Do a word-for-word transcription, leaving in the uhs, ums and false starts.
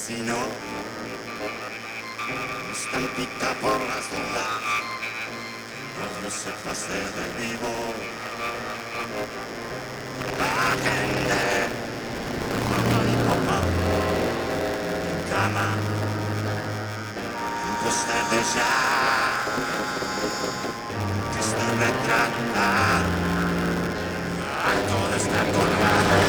vecino, estampita por las dudas, no se pase de vivo. La gente, mamá y papá, en cama, ustedes ya, que están retratar, a todo está colgado.